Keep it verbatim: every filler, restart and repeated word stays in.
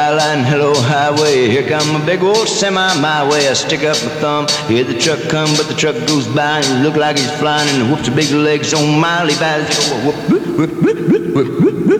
Line, hello highway, here come a big old semi my way. I stick up my thumb, hear the truck come, but the truck goes by and it look like he's flying and whoops the big legs on Miley by.